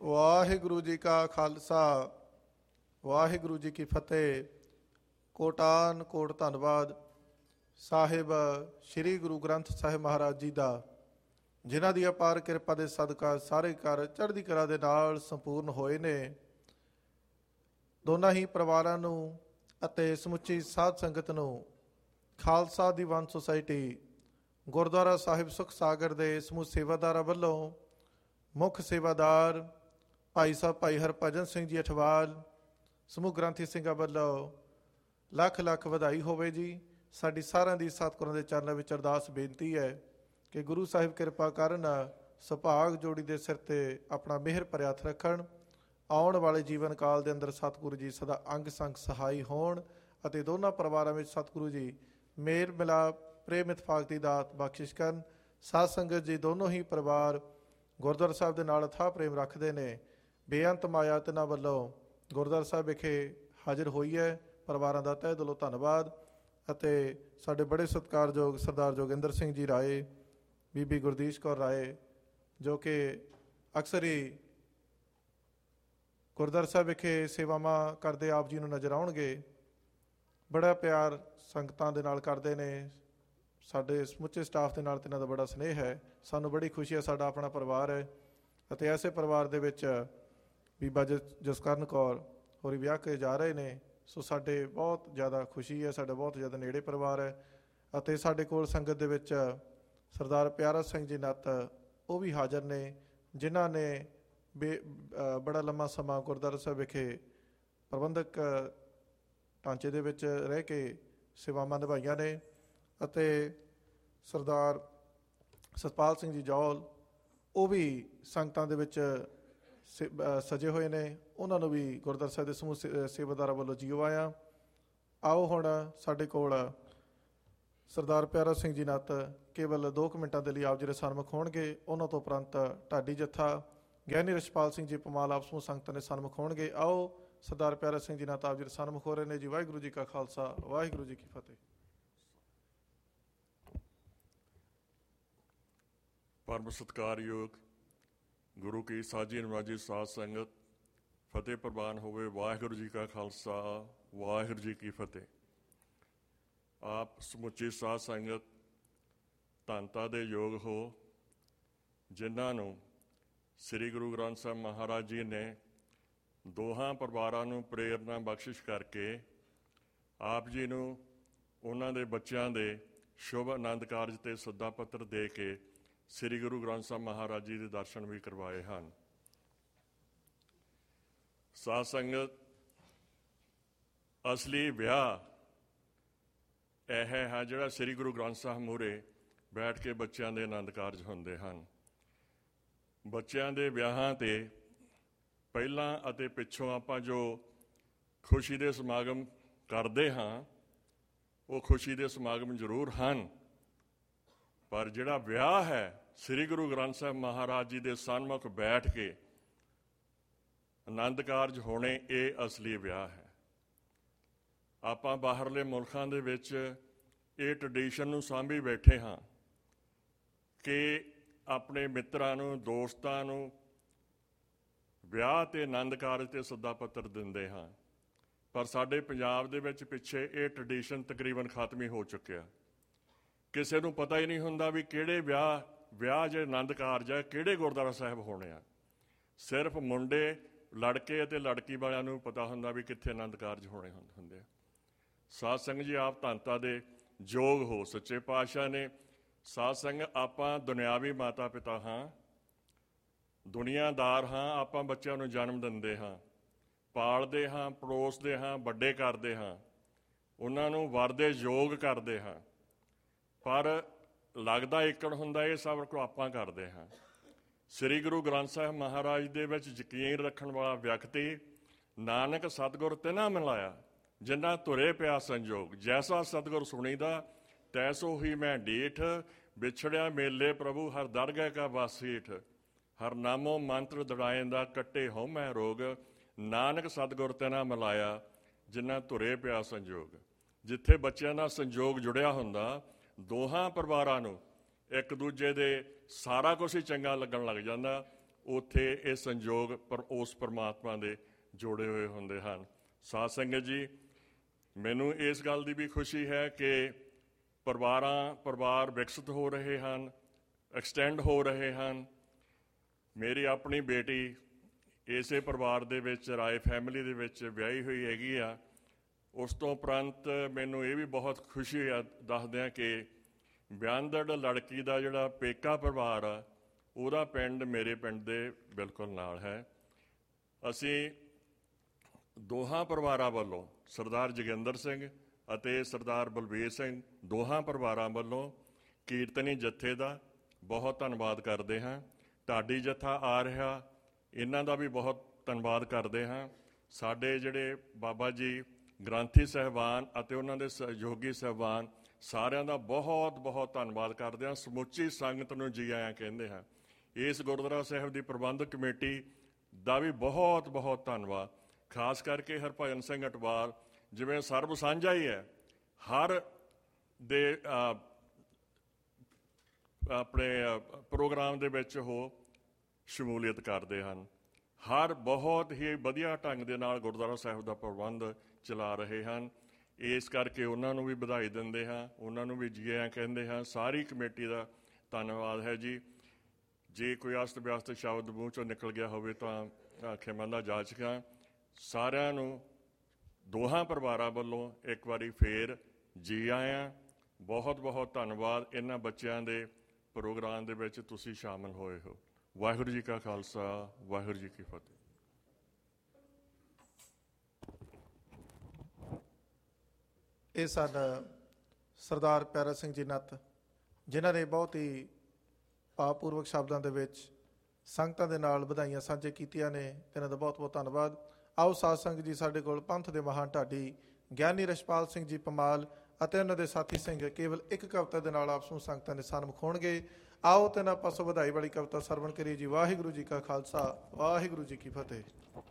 ਵਾਹਿਗੁਰੂ ਜੀ ਕਾ ਖਾਲਸਾ, ਵਾਹਿਗੁਰੂ ਜੀ ਕੀ ਫਤਿਹ। ਕੋਟਾਨ ਕੋਟ ਧੰਨਵਾਦ ਸਾਹਿਬ ਸ੍ਰੀ ਗੁਰੂ ਗ੍ਰੰਥ ਸਾਹਿਬ ਮਹਾਰਾਜ ਜੀ ਦਾ, ਜਿਨ੍ਹਾਂ ਦੀ ਅਪਾਰ ਕਿਰਪਾ ਦੇ ਸਦਕਾ ਸਾਰੇ ਘਰ ਚੜ੍ਹਦੀ ਕਲਾ ਦੇ ਨਾਲ ਸੰਪੂਰਨ ਹੋਏ ਨੇ। ਦੋਨਾਂ ਹੀ ਪਰਿਵਾਰਾਂ ਨੂੰ ਅਤੇ ਸਮੁੱਚੀ ਸਾਧ ਸੰਗਤ ਨੂੰ ਖਾਲਸਾ ਦੀਵਾਨ ਸੁਸਾਇਟੀ ਗੁਰਦੁਆਰਾ ਸਾਹਿਬ ਸੁਖ ਸਾਗਰ ਦੇ ਸਮੂਹ ਸੇਵਾਦਾਰਾਂ ਵੱਲੋਂ ਮੁੱਖ ਸੇਵਾਦਾਰ ਭਾਈ ਸਾਹਿਬ ਭਾਈ ਹਰਭਜਨ ਸਿੰਘ ਜੀ ਅਠਵਾਲ, ਸਮੂਹ ਗ੍ਰੰਥੀ ਸਿੰਘਾਂ ਵੱਲੋਂ ਲੱਖ ਲੱਖ ਵਧਾਈ ਹੋਵੇ ਜੀ। ਸਾਡੀ ਸਾਰਿਆਂ ਦੀ ਸਤਿਗੁਰਾਂ ਦੇ ਚਰਨਾਂ ਵਿੱਚ ਅਰਦਾਸ ਬੇਨਤੀ ਹੈ ਕਿ ਗੁਰੂ ਸਾਹਿਬ ਕਿਰਪਾ ਕਰਨ, ਸੁਭਾਗ ਜੋੜੀ ਦੇ ਸਿਰ 'ਤੇ ਆਪਣਾ ਮਿਹਰ ਭਰਿਆ ਹੱਥ ਰੱਖਣ। ਆਉਣ ਵਾਲੇ ਜੀਵਨ ਕਾਲ ਦੇ ਅੰਦਰ ਸਤਿਗੁਰੂ ਜੀ ਸਦਾ ਅੰਗ ਸੰਗ ਸਹਾਈ ਹੋਣ ਅਤੇ ਦੋਨਾਂ ਪਰਿਵਾਰਾਂ ਵਿੱਚ ਸਤਿਗੁਰੂ ਜੀ ਮੇਲ ਮਿਲਾਪ, ਪ੍ਰੇਮ ਇਤਫਾਕ ਦੀ ਦਾਤ ਬਖਸ਼ਿਸ਼ ਕਰਨ। ਸਾਧ ਸੰਗਤ ਜੀ ਦੋਨੋਂ ਹੀ ਪਰਿਵਾਰ ਗੁਰਦੁਆਰਾ ਸਾਹਿਬ ਦੇ ਨਾਲ ਅਥਾਹ ਪ੍ਰੇਮ ਰੱਖਦੇ ਨੇ। ਬੇਅੰਤ ਮਾਇਆ ਤਿਨਾਂ ਵੱਲੋਂ ਗੁਰਦੁਆਰਾ ਸਾਹਿਬ ਵਿਖੇ ਹਾਜ਼ਰ ਹੋਈ ਹੈ। ਪਰਿਵਾਰਾਂ ਦਾ ਤਹਿ ਦਿਲੋਂ ਧੰਨਵਾਦ। ਅਤੇ ਸਾਡੇ ਬੜੇ ਸਤਿਕਾਰਯੋਗ ਸਰਦਾਰ ਜੋਗਿੰਦਰ ਸਿੰਘ ਜੀ ਰਾਏ, ਬੀਬੀ ਗੁਰਦੀਸ਼ ਕੌਰ ਰਾਏ, ਜੋ ਕਿ ਅਕਸਰ ਹੀ ਗੁਰਦੁਆਰਾ ਸਾਹਿਬ ਵਿਖੇ ਸੇਵਾਵਾਂ ਕਰਦੇ ਆਪ ਜੀ ਨੂੰ ਨਜ਼ਰ ਆਉਣਗੇ। ਬੜਾ ਪਿਆਰ ਸੰਗਤਾਂ ਦੇ ਨਾਲ ਕਰਦੇ ਨੇ। ਸਾਡੇ ਸਮੁੱਚੇ ਸਟਾਫ ਦੇ ਨਾਲ ਤੇ ਇਹਨਾਂ ਦਾ ਬੜਾ ਸਨੇਹ ਹੈ। ਸਾਨੂੰ ਬੜੀ ਖੁਸ਼ੀ ਹੈ, ਸਾਡਾ ਆਪਣਾ ਪਰਿਵਾਰ ਹੈ। ਅਤੇ ਐਸੇ ਪਰਿਵਾਰ ਦੇ ਵਿੱਚ ਬੀਬਾ ਜਸਕਰਨ ਕੌਰ ਹੋਰੀ ਵਿਆਹ ਕੇ ਜਾ ਰਹੇ ਨੇ। ਸੋ ਸਾਡੇ ਬਹੁਤ ਜ਼ਿਆਦਾ ਖੁਸ਼ੀ ਹੈ, ਸਾਡਾ ਬਹੁਤ ਜ਼ਿਆਦਾ ਨੇੜੇ ਪਰਿਵਾਰ ਹੈ। ਅਤੇ ਸਾਡੇ ਕੋਲ ਸੰਗਤ ਦੇ ਵਿੱਚ ਸਰਦਾਰ ਪਿਆਰਾ ਸਿੰਘ ਜੀ ਨੱਤ, ਉਹ ਵੀ ਹਾਜ਼ਰ ਨੇ, ਜਿਨ੍ਹਾਂ ਨੇ ਬੜਾ ਲੰਮਾ ਸਮਾਂ ਗੁਰਦੁਆਰਾ ਸਾਹਿਬ ਵਿਖੇ ਪ੍ਰਬੰਧਕ ਢਾਂਚੇ ਦੇ ਵਿੱਚ ਰਹਿ ਕੇ ਸੇਵਾਵਾਂ ਨਿਭਾਈਆਂ ਨੇ। ਅਤੇ ਸਰਦਾਰ ਸਤਪਾਲ ਸਿੰਘ ਜੀ ਜੌਲ, ਉਹ ਵੀ ਸੰਗਤਾਂ ਦੇ ਵਿੱਚ ਸਜੇ ਹੋਏ ਨੇ। ਉਹਨਾਂ ਨੂੰ ਵੀ ਗੁਰਦੁਆਰਾ ਸਾਹਿਬ ਦੇ ਸਮੂਹ ਸੇਵਾਦਾਰਾਂ ਵੱਲੋਂ ਜੀਓ ਆਇਆ। ਆਓ ਹੁਣ ਸਾਡੇ ਕੋਲ ਸਰਦਾਰ ਪਿਆਰਾ ਸਿੰਘ ਜੀ ਨੱਤ ਕੇਵਲ 2 ਮਿੰਟਾਂ ਦੇ ਲਈ ਆਪ ਜੀ ਦੇ ਸਨਮੁਖ ਹੋਣਗੇ। ਉਹਨਾਂ ਤੋਂ ਉਪਰੰਤ ਢਾਡੀ ਜੱਥਾ ਗਿਆਨੀ ਰਛਪਾਲ ਸਿੰਘ ਜੀ ਪਮਾਲ ਆਪ ਸਮੂਹ ਸੰਗਤਾਂ ਦੇ ਸਨਮੁਖ ਹੋਣਗੇ। ਆਓ ਸਰਦਾਰ ਪਿਆਰਾ ਸਿੰਘ ਜੀ ਨੱਤ ਆਪ ਜੀ ਦੇ ਸਨਮੁਖ ਹੋ ਰਹੇ ਨੇ ਜੀ। ਵਾਹਿਗੁਰੂ ਜੀ ਕਾ ਖਾਲਸਾ, ਵਾਹਿਗੁਰੂ ਜੀ ਕੀ ਫਤਿਹ। ਪਰਮ ਸਤਿਕਾਰਯੋਗ ਗੁਰੂ ਕੀ ਸਾਜੀ ਨਵਾਜੀ ਸਾਧ ਸੰਗਤ, ਫਤਿਹ ਪ੍ਰਵਾਨ ਹੋਵੇ। ਵਾਹਿਗੁਰੂ ਜੀ ਕਾ ਖਾਲਸਾ, ਵਾਹਿਗੁਰੂ ਜੀ ਕੀ ਫਤਿਹ। ਆਪ ਸਮੁੱਚੀ ਸਾਧ ਸੰਗਤ ਧੰਨਤਾ ਦੇ ਯੋਗ ਹੋ, ਜਿਨ੍ਹਾਂ ਨੂੰ ਸ੍ਰੀ ਗੁਰੂ ਗ੍ਰੰਥ ਸਾਹਿਬ ਮਹਾਰਾਜ ਜੀ ਨੇ ਦੋਹਾਂ ਪਰਿਵਾਰਾਂ ਨੂੰ ਪ੍ਰੇਰਨਾ ਬਖਸ਼ਿਸ਼ ਕਰਕੇ ਆਪ ਜੀ ਨੂੰ ਉਹਨਾਂ ਦੇ ਬੱਚਿਆਂ ਦੇ ਸ਼ੁਭ ਆਨੰਦ ਕਾਰਜ 'ਤੇ ਸੱਦਾ ਪੱਤਰ ਦੇ ਕੇ ਸ੍ਰੀ ਗੁਰੂ ਗ੍ਰੰਥ ਸਾਹਿਬ ਮਹਾਰਾਜ ਜੀ ਦੇ ਦਰਸ਼ਨ ਵੀ ਕਰਵਾਏ ਹਨ। ਸਾਧ ਸੰਗਤ, ਅਸਲੀ ਵਿਆਹ ਇਹ ਹੈ ਜਿਹੜਾ ਸ੍ਰੀ ਗੁਰੂ ਗ੍ਰੰਥ ਸਾਹਿਬ ਮੂਹਰੇ ਬੈਠ ਕੇ ਬੱਚਿਆਂ ਦੇ ਆਨੰਦ ਕਾਰਜ ਹੁੰਦੇ ਹਨ। ਬੱਚਿਆਂ ਦੇ ਵਿਆਹਾਂ 'ਤੇ ਪਹਿਲਾਂ ਅਤੇ ਪਿੱਛੋਂ ਆਪਾਂ ਜੋ ਖੁਸ਼ੀ ਦੇ ਸਮਾਗਮ ਕਰਦੇ ਹਾਂ, ਉਹ ਖੁਸ਼ੀ ਦੇ ਸਮਾਗਮ ਜ਼ਰੂਰ ਹਨ, ਪਰ ਜਿਹੜਾ ਵਿਆਹ ਹੈ ਸ੍ਰੀ ਗੁਰੂ ਗ੍ਰੰਥ ਸਾਹਿਬ ਮਹਾਰਾਜ ਜੀ ਦੇ ਸਨਮੁਖ ਬੈਠ ਕੇ ਆਨੰਦ ਕਾਰਜ ਹੋਣੇ, ਇਹ ਅਸਲੀ ਵਿਆਹ ਹੈ। ਆਪਾਂ ਬਾਹਰਲੇ ਮੁਲਕਾਂ ਦੇ ਵਿੱਚ ਇਹ ਟਰਡੀਸ਼ਨ ਨੂੰ ਸਾਂਭੀ ਬੈਠੇ ਹਾਂ ਕਿ ਆਪਣੇ ਮਿੱਤਰਾਂ ਨੂੰ, ਦੋਸਤਾਂ ਨੂੰ ਵਿਆਹ ਅਤੇ ਆਨੰਦ ਕਾਰਜ 'ਤੇ ਸੱਦਾ ਪੱਤਰ ਦਿੰਦੇ ਹਾਂ। ਪਰ ਸਾਡੇ ਪੰਜਾਬ ਦੇ ਵਿੱਚ ਪਿੱਛੇ ਇਹ ਟਰਡੀਸ਼ਨ ਤਕਰੀਬਨ ਖਤਮ ਹੀ ਹੋ ਚੁੱਕਿਆ। ਕਿਸੇ ਨੂੰ ਪਤਾ ਹੀ ਨਹੀਂ ਹੁੰਦਾ ਵੀ ਕਿਹੜੇ ਵਿਆਹ ਜੇ ਆਨੰਦ ਕਾਰਜ ਹੈ ਕਿਹੜੇ ਗੁਰਦੁਆਰਾ ਸਾਹਿਬ ਹੋਣੇ ਆ। ਸਿਰਫ ਮੁੰਡੇ, ਲੜਕੇ ਅਤੇ ਲੜਕੀ ਵਾਲਿਆਂ ਨੂੰ ਪਤਾ ਹੁੰਦਾ ਵੀ ਕਿੱਥੇ ਆਨੰਦ ਕਾਰਜ ਹੋਣੇ ਹੁੰਦੇ ਆ। ਸਾਧ ਸੰਗਤ ਜੀ, ਆਪ ਧੰਨਤਾ ਦੇ ਯੋਗ ਹੋ। ਸੱਚੇ ਪਾਤਸ਼ਾਹ ਨੇ ਸਾਧ ਸੰਗਤ, ਆਪਾਂ ਦੁਨਿਆਵੀ ਮਾਤਾ ਪਿਤਾ ਹਾਂ, ਦੁਨੀਆਦਾਰ ਹਾਂ। ਆਪਾਂ ਬੱਚਿਆਂ ਨੂੰ ਜਨਮ ਦਿੰਦੇ ਹਾਂ, ਪਾਲਦੇ ਹਾਂ, ਪੜੋਸਦੇ ਹਾਂ, ਵੱਡੇ ਕਰਦੇ ਹਾਂ, ਉਹਨਾਂ ਨੂੰ ਵਰ ਦੇ ਯੋਗ ਕਰਦੇ ਹਾਂ। ਪਰ ਲੱਗਦਾ ਏਕੜ ਹੁੰਦਾ, ਇਹ ਸਭ ਕੁਝ ਆਪਾਂ ਕਰਦੇ ਹਾਂ। ਸ੍ਰੀ ਗੁਰੂ ਗ੍ਰੰਥ ਸਾਹਿਬ ਮਹਾਰਾਜ ਦੇ ਵਿੱਚ ਯਕੀਨ ਰੱਖਣ ਵਾਲਾ ਵਿਅਕਤੀ, ਨਾਨਕ ਸਤਿਗੁਰ ਤਿਨਾ ਮਿਲਾਇਆ ਜਿਨ੍ਹਾਂ ਤੁਰੇ ਪਿਆ ਸੰਜੋਗ। ਜੈਸਾ ਸਤਿਗੁਰ ਸੁਣੀਦਾ ਤੈਸੋ ਹੀ ਮੈਂ ਡੀਠ, ਵਿਛੜਿਆ ਮੇਲੇ ਪ੍ਰਭੂ ਹਰ ਦਰਗਹਿ ਕਾ ਵਾਸੀਠ। ਹਰ ਨਾਮੋ ਮੰਤਰ ਦੜਾਏਂਦਾ ਕੱਟੇ ਹੋ ਮੈਂ ਰੋਗ। ਨਾਨਕ ਸਤਿਗੁਰ ਤਿਨਾ ਮਿਲਾਇਆ ਜਿਨ੍ਹਾਂ ਤੁਰੇ ਪਿਆ ਸੰਜੋਗ। ਜਿੱਥੇ ਬੱਚਿਆਂ ਦਾ ਸੰਜੋਗ ਜੁੜਿਆ ਹੁੰਦਾ, ਦੋਹਾਂ ਪਰਿਵਾਰਾਂ ਨੂੰ ਇੱਕ ਦੂਜੇ ਦੇ ਸਾਰਾ ਕੁਛ ਹੀ ਚੰਗਾ ਲੱਗਣ ਲੱਗ ਜਾਂਦਾ। ਉੱਥੇ ਇਹ ਸੰਯੋਗ ਉਸ ਪਰਮਾਤਮਾ ਦੇ ਜੋੜੇ ਹੋਏ ਹੁੰਦੇ ਹਨ। ਸਾਧ ਸੰਗਤ ਜੀ, ਮੈਨੂੰ ਇਸ ਗੱਲ ਦੀ ਵੀ ਖੁਸ਼ੀ ਹੈ ਕਿ ਪਰਿਵਾਰ ਵਿਕਸਿਤ ਹੋ ਰਹੇ ਹਨ, ਐਕਸਟੈਂਡ ਹੋ ਰਹੇ ਹਨ। ਮੇਰੀ ਆਪਣੀ ਬੇਟੀ ਇਸੇ ਪਰਿਵਾਰ ਦੇ ਵਿੱਚ, ਰਾਏ ਫੈਮਿਲੀ ਦੇ ਵਿੱਚ ਵਿਆਹੀ ਹੋਈ ਹੈਗੀ ਆ। ਉਸ ਤੋਂ ਉਪਰੰਤ ਮੈਨੂੰ ਇਹ ਵੀ ਬਹੁਤ ਖੁਸ਼ੀ ਆ ਦੱਸਦਿਆਂ ਕਿ ਵਿਆਹੁੰਦੜ ਲੜਕੀ ਦਾ ਜਿਹੜਾ ਪੇਕਾ ਪਰਿਵਾਰ ਆ, ਉਹਦਾ ਪਿੰਡ ਮੇਰੇ ਪਿੰਡ ਦੇ ਬਿਲਕੁਲ ਨਾਲ ਹੈ। ਅਸੀਂ ਦੋਹਾਂ ਪਰਿਵਾਰਾਂ ਵੱਲੋਂ, ਸਰਦਾਰ ਜੋਗਿੰਦਰ ਸਿੰਘ ਅਤੇ ਸਰਦਾਰ ਬਲਬੀਰ ਸਿੰਘ, ਦੋਹਾਂ ਪਰਿਵਾਰਾਂ ਵੱਲੋਂ ਕੀਰਤਨੀ ਜੱਥੇ ਦਾ ਬਹੁਤ ਧੰਨਵਾਦ ਕਰਦੇ ਹਾਂ। ਢਾਡੀ ਜੱਥਾ ਆ ਰਿਹਾ, ਇਹਨਾਂ ਦਾ ਵੀ ਬਹੁਤ ਧੰਨਵਾਦ ਕਰਦੇ ਹਾਂ। ਸਾਡੇ ਜਿਹੜੇ ਬਾਬਾ ਜੀ ਗ੍ਰੰਥੀ ਸਾਹਿਬਾਨ ਅਤੇ ਉਹਨਾਂ ਦੇ ਸਹਿਯੋਗੀ ਸਾਹਿਬਾਨ, ਸਾਰਿਆਂ ਦਾ ਬਹੁਤ ਬਹੁਤ ਧੰਨਵਾਦ ਕਰਦੇ ਹਾਂ। ਸਮੁੱਚੀ ਸੰਗਤ ਨੂੰ ਜੀ ਆਇਆਂ ਕਹਿੰਦੇ ਹਾਂ। ਇਸ ਗੁਰਦੁਆਰਾ ਸਾਹਿਬ ਦੀ ਪ੍ਰਬੰਧਕ ਕਮੇਟੀ ਦਾ ਵੀ ਬਹੁਤ ਬਹੁਤ ਧੰਨਵਾਦ। ਖਾਸ ਕਰਕੇ ਹਰਭਜਨ ਸਿੰਘ ਅਟਵਾਲ, ਜਿਵੇਂ ਸਰਬ ਸਾਂਝਾ ਹੀ ਹੈ, ਹਰ ਦੇ ਆਪਣੇ ਪ੍ਰੋਗਰਾਮ ਦੇ ਵਿੱਚ ਉਹ ਸ਼ਮੂਲੀਅਤ ਕਰਦੇ ਹਨ। ਹਰ ਬਹੁਤ ਹੀ ਵਧੀਆ ਢੰਗ ਦੇ ਨਾਲ ਗੁਰਦੁਆਰਾ ਸਾਹਿਬ ਦਾ ਪ੍ਰਬੰਧ ਚਲਾ ਰਹੇ ਹਨ। ਇਸ ਕਰਕੇ ਉਹਨਾਂ ਨੂੰ ਵੀ ਵਧਾਈ ਦਿੰਦੇ ਹਾਂ, ਉਹਨਾਂ ਨੂੰ ਵੀ ਜੀ ਆਇਆਂ ਕਹਿੰਦੇ ਹਾਂ। ਸਾਰੀ ਕਮੇਟੀ ਦਾ ਧੰਨਵਾਦ ਹੈ ਜੀ। ਜੇ ਕੋਈ ਅਸਤ ਵਿਅਸਤ ਸ਼ਬਦ ਮੂੰਹ 'ਚੋਂ ਨਿਕਲ ਗਿਆ ਹੋਵੇ ਤਾਂ ਖਿਮਾ ਜਾਚਕ ਹਾਂ। ਸਾਰਿਆਂ ਨੂੰ ਦੋਹਾਂ ਪਰਿਵਾਰਾਂ ਵੱਲੋਂ ਇੱਕ ਵਾਰੀ ਫੇਰ ਜੀ ਆਇਆਂ। ਬਹੁਤ ਬਹੁਤ ਧੰਨਵਾਦ। ਇਹਨਾਂ ਬੱਚਿਆਂ ਦੇ ਪ੍ਰੋਗਰਾਮ ਦੇ ਵਿੱਚ ਤੁਸੀਂ ਸ਼ਾਮਲ ਹੋਏ ਹੋ। ਵਾਹਿਗੁਰੂ ਜੀ ਕਾ ਖਾਲਸਾ, ਵਾਹਿਗੁਰੂ ਜੀ ਕੀ ਫਤਿਹ। ਇਹ ਸਾਡਾ ਸਰਦਾਰ ਪਿਆਰਾ ਸਿੰਘ ਜੀ ਨੱਤ, ਜਿਨ੍ਹਾਂ ਨੇ ਬਹੁਤ ਹੀ ਭਾਵਪੂਰਵਕ ਸ਼ਬਦਾਂ ਦੇ ਵਿੱਚ ਸੰਗਤਾਂ ਦੇ ਨਾਲ ਵਧਾਈਆਂ ਸਾਂਝੇ ਕੀਤੀਆਂ ਨੇ। ਇਹਨਾਂ ਦਾ ਬਹੁਤ ਬਹੁਤ ਧੰਨਵਾਦ। ਆਓ ਸਾਧ ਸੰਗਤ ਜੀ, ਸਾਡੇ ਕੋਲ ਪੰਥ ਦੇ ਮਹਾਨ ਢਾਡੀ ਗਿਆਨੀ ਰਛਪਾਲ ਸਿੰਘ ਜੀ ਪਮਾਲ ਅਤੇ ਉਹਨਾਂ ਦੇ ਸਾਥੀ ਸਿੰਘ ਕੇਵਲ ਇੱਕ ਕਵਿਤਾ ਦੇ ਨਾਲ ਆਪ ਨੂੰ ਸੰਗਤਾਂ ਦੇ ਸਨਮੁਖ ਹੋਣਗੇ। ਆਓ ਤੇ ਇਹਨਾਂ ਪਾਸੋਂ ਵਧਾਈ ਵਾਲੀ ਕਵਿਤਾ ਸਰਵਣ ਕਰੀਏ ਜੀ। ਵਾਹਿਗੁਰੂ ਜੀ ਕਾ ਖਾਲਸਾ, ਵਾਹਿਗੁਰੂ ਜੀ ਕੀ ਫਤਿਹ।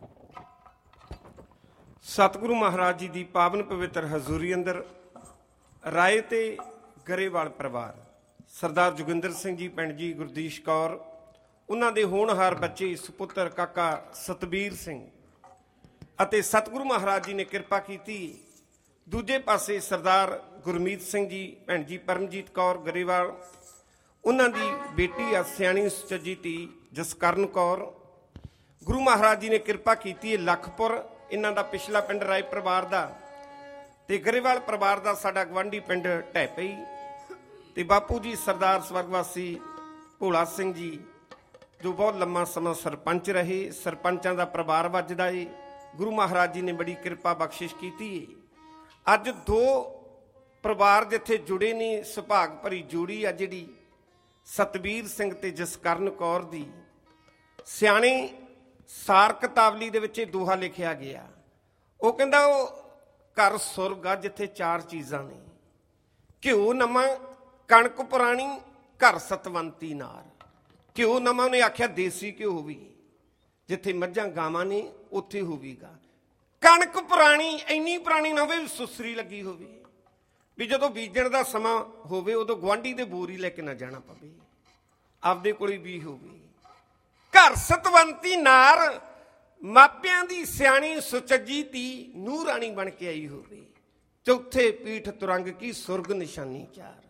ਸਤਿਗੁਰੂ ਮਹਾਰਾਜ ਜੀ ਦੀ ਪਾਵਨ ਪਵਿੱਤਰ ਹਜ਼ੂਰੀ ਅੰਦਰ ਰਾਏ ਤੇ ਗਰੇਵਾਲ ਪਰਿਵਾਰ, ਸਰਦਾਰ ਜੋਗਿੰਦਰ ਸਿੰਘ ਜੀ, ਭੈਣ ਜੀ ਗੁਰਦੀਸ਼ ਕੌਰ, ਉਹਨਾਂ ਦੇ ਹੋਣਹਾਰ ਬੱਚੇ ਸੁਪੁੱਤਰ ਕਾਕਾ ਸਤਬੀਰ ਸਿੰਘ ਅਤੇ ਸਤਿਗੁਰੂ ਮਹਾਰਾਜ ਜੀ ਨੇ ਕਿਰਪਾ ਕੀਤੀ। ਦੂਜੇ ਪਾਸੇ ਸਰਦਾਰ ਗੁਰਮੀਤ ਸਿੰਘ ਜੀ, ਭੈਣ ਜੀ ਪਰਮਜੀਤ ਕੌਰ ਗਰੇਵਾਲ, ਉਹਨਾਂ ਦੀ ਬੇਟੀ ਆ ਸਿਆਣੀ ਸੁਚੱਜੀ ਧੀ ਜਸਕਰਨ ਕੌਰ। ਗੁਰੂ ਮਹਾਰਾਜ ਜੀ ਨੇ ਕਿਰਪਾ ਕੀਤੀ। ਲਖਪੁਰ ਇਹਨਾਂ ਦਾ ਪਿਛਲਾ ਪਿੰਡ ਰਾਏ ਪਰਿਵਾਰ ਦਾ, ਤੇ ਗਰੇਵਾਲ ਪਰਿਵਾਰ ਦਾ ਸਾਡਾ ਗਵਾਂਢੀ ਪਿੰਡ ਢੈਪਈ। ਤੇ ਬਾਪੂ ਜੀ ਸਰਦਾਰ ਸਵਰਗਵਾਸੀ ਭੋਲਾ ਸਿੰਘ ਜੀ, ਜੋ ਬਹੁਤ ਲੰਮਾ ਸਮਾਂ ਸਰਪੰਚ ਰਹੇ। ਸਰਪੰਚਾਂ ਦਾ ਪਰਿਵਾਰ ਵੱਜਦਾ ਏ। ਗੁਰੂ ਮਹਾਰਾਜ ਜੀ ਨੇ ਬੜੀ ਕਿਰਪਾ ਬਖਸ਼ਿਸ਼ ਕੀਤੀ ਏ। ਅੱਜ ਦੋ ਪਰਿਵਾਰ ਜਿੱਥੇ ਜੁੜੇ ਨੇ, ਸੁਭਾਗ ਭਰੀ ਜੋੜੀ ਆ ਜਿਹੜੀ ਸਤਬੀਰ ਸਿੰਘ ਤੇ ਜਸਕਰਨ ਕੌਰ ਦੀ। ਸਿਆਣੇ ਸਾਰ ਕਿਤਾਬਲੀ ਦੇ ਵਿੱਚ ਇਹ ਦੋਹਾ ਲਿਖਿਆ ਗਿਆ। ਉਹ ਕਹਿੰਦਾ ਉਹ ਘਰ ਸੁਰਗ ਆ ਜਿੱਥੇ ਚਾਰ ਚੀਜ਼ਾਂ ਨੇ, ਘਿਓ ਨਵਾਂ, ਕਣਕ ਪੁਰਾਣੀ, ਘਰ ਸਤਵੰਤੀ ਨਾਰ। ਘਿਓ ਨਵਾਂ ਉਹਨੇ ਆਖਿਆ ਦੇਸੀ ਘਿਓ ਵੀ, ਜਿੱਥੇ ਮੱਝਾਂ ਗਾਵਾਂ ਨੇ ਉੱਥੇ ਹੋਵੇਗਾ। ਕਣਕ ਪੁਰਾਣੀ, ਇੰਨੀ ਪੁਰਾਣੀ ਨਾ ਹੋਵੇ ਵੀ ਸੁਸਰੀ ਲੱਗੀ ਹੋਵੇ, ਵੀ ਜਦੋਂ ਬੀਜਣ ਦਾ ਸਮਾਂ ਹੋਵੇ ਉਦੋਂ ਗੁਆਂਢੀ ਦੇ ਬੋਰੀ ਲੈ ਕੇ ਨਾ ਜਾਣਾ ਪਵੇ, ਆਪਦੇ ਕੋਲ ਵੀ ਹੋਵੇ। ਘਰ ਸਤਵੰਤੀ ਨਾਰ, ਮਾਪਿਆਂ ਦੀ ਸਿਆਣੀ ਸੁਚੱਜੀ ਧੀ ਨੂੰਹ ਰਾਣੀ ਬਣ ਕੇ ਆਈ ਹੋਵੇ। ਚੌਥੇ ਪੀਠ ਤੁਰੰਗ ਕੀ ਸੁਰਗ ਨਿਸ਼ਾਨੀ ਚਾਰ।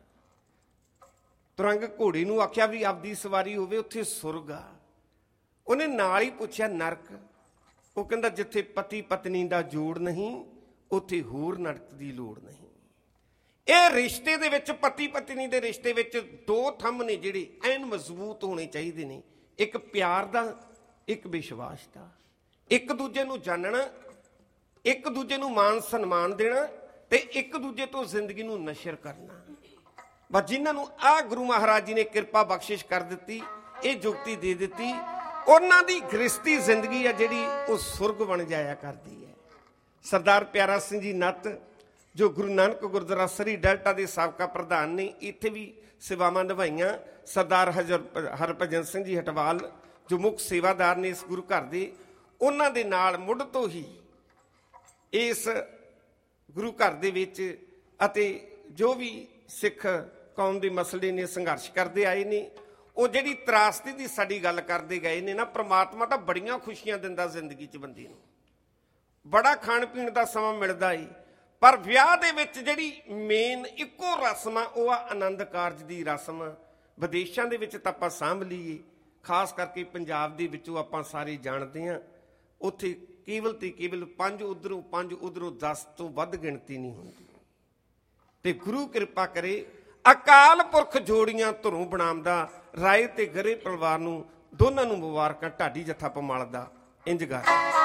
ਤੁਰੰਗ ਘੋੜੇ ਨੂੰ ਆਖਿਆ ਵੀ ਆਪਦੀ ਸਵਾਰੀ ਹੋਵੇ, ਉੱਥੇ ਸੁਰਗ ਆ। ਉਹਨੇ ਨਾਲ ਹੀ ਪੁੱਛਿਆ ਨਰਕ। ਉਹ ਕਹਿੰਦਾ ਜਿੱਥੇ ਪਤੀ ਪਤਨੀ ਦਾ ਜੋੜ ਨਹੀਂ, ਉੱਥੇ ਹੋਰ ਨਰਕ ਦੀ ਲੋੜ ਨਹੀਂ। ਇਹ ਰਿਸ਼ਤੇ ਦੇ ਵਿੱਚ, ਪਤੀ ਪਤਨੀ ਦੇ ਰਿਸ਼ਤੇ ਵਿੱਚ ਦੋ ਥੰਮ ਨੇ ਜਿਹੜੇ ਐਨ ਮਜ਼ਬੂਤ ਹੋਣੇ ਚਾਹੀਦੇ ਨੇ। ਇੱਕ ਪਿਆਰ ਦਾ, ਇੱਕ ਵਿਸ਼ਵਾਸ ਦਾ। ਇੱਕ ਦੂਜੇ ਨੂੰ ਜਾਣਨਾ, ਇੱਕ ਦੂਜੇ ਨੂੰ ਮਾਣ ਸਨਮਾਨ ਦੇਣਾ, ਤੇ ਇੱਕ ਦੂਜੇ ਤੋਂ ਜ਼ਿੰਦਗੀ ਨੂੰ ਨਸ਼ਰ ਕਰਨਾ। ਬਸ ਜਿਨ੍ਹਾਂ ਨੂੰ ਆਹ ਗੁਰੂ ਮਹਾਰਾਜ ਜੀ ਨੇ ਕਿਰਪਾ ਬਖਸ਼ਿਸ਼ ਕਰ ਦਿੱਤੀ, ਇਹ ਜੁਗਤੀ ਦੇ ਦਿੱਤੀ, ਉਹਨਾਂ ਦੀ ਗ੍ਰਸਤੀ ਜ਼ਿੰਦਗੀ ਆ ਜਿਹੜੀ ਉਹ ਸੁਰਗ ਬਣ ਜਾਇਆ ਕਰਦੀ ਹੈ। ਸਰਦਾਰ ਪਿਆਰਾ ਸਿੰਘ ਜੀ ਨੱਤ, ਜੋ ਗੁਰੂ ਨਾਨਕ ਗੁਰਦੁਆਰਾ ਸਰੀ ਡੈਲਟਾ ਦੇ ਸਾਬਕਾ ਪ੍ਰਧਾਨ ਨੇ, ਇੱਥੇ ਵੀ ਸੇਵਾਵਾਂ ਨਿਭਾਈਆਂ। ਸਰਦਾਰ ਹਰਭਜਨ ਸਿੰਘ ਜੀ ਹਟਵਾਲ, ਜੋ ਮੁੱਖ ਸੇਵਾਦਾਰ ਨੇ ਇਸ ਗੁਰੂ ਘਰ ਦੇ, ਉਹਨਾਂ ਦੇ ਨਾਲ ਮੁੱਢ ਤੋਂ ਹੀ ਇਸ ਗੁਰੂ ਘਰ ਦੇ ਵਿੱਚ ਅਤੇ ਜੋ ਵੀ ਸਿੱਖ ਕੌਮ ਦੇ ਮਸਲੇ ਨੇ ਸੰਘਰਸ਼ ਕਰਦੇ ਆਏ ਨੇ, ਉਹ ਜਿਹੜੀ ਤਰਾਸਦੀ ਦੀ ਸਾਡੀ ਗੱਲ ਕਰਦੇ ਗਏ ਨੇ ਨਾ, ਪ੍ਰਮਾਤਮਾ ਤਾਂ ਬੜੀਆਂ ਖੁਸ਼ੀਆਂ ਦਿੰਦਾ ਜ਼ਿੰਦਗੀ 'ਚ ਬੰਦੇ ਨੂੰ, ਬੜਾ ਖਾਣ ਪੀਣ ਦਾ ਸਮਾਂ ਮਿਲਦਾ ਈ, ਪਰ ਵਿਆਹ ਦੇ ਵਿੱਚ ਜਿਹੜੀ ਮੇਨ ਇੱਕੋ ਰਸਮ ਆ ਉਹ ਆ ਆਨੰਦ ਕਾਰਜ ਦੀ ਰਸਮ। ਵਿਦੇਸ਼ਾਂ ਦੇ ਵਿੱਚ ਤਾਂ ਆਪਾਂ ਸਾਂਭ ਲਈਏ, ਖਾਸ ਕਰਕੇ ਪੰਜਾਬ ਦੇ ਵਿੱਚੋਂ ਆਪਾਂ ਸਾਰੇ ਜਾਣਦੇ ਹਾਂ, ਉੱਥੇ ਕੇਵਲ ਤੇ ਕੇਵਲ 5 ਉਧਰੋਂ 5 ਉਧਰੋਂ 10 ਤੋਂ ਵੱਧ ਗਿਣਤੀ ਨਹੀਂ ਹੁੰਦੀ। ਤੇ ਗੁਰੂ ਕਿਰਪਾ ਕਰੇ, ਅਕਾਲ ਪੁਰਖ ਜੋੜੀਆਂ ਧਰੋਂ ਬਣਾਉਂਦਾ। ਰਾਏ ਤੇ ਗਰੇ ਪਰਿਵਾਰ ਨੂੰ ਦੋਨਾਂ ਨੂੰ ਮੁਬਾਰਕਾਂ, ਢਾਡੀ ਜੱਥਾ ਪਮਾਲ ਦਾ ਇੰਜ ਗਾ।